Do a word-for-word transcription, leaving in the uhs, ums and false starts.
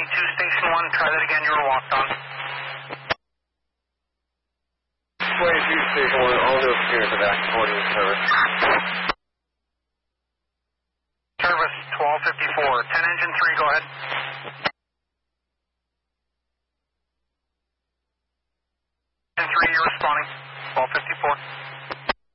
two, station one, try that again, you were walked on. twenty-two, station one, all new appearance of active boarding service. Service twelve fifty-four, ten engine three, go ahead. Engine three, you're responding.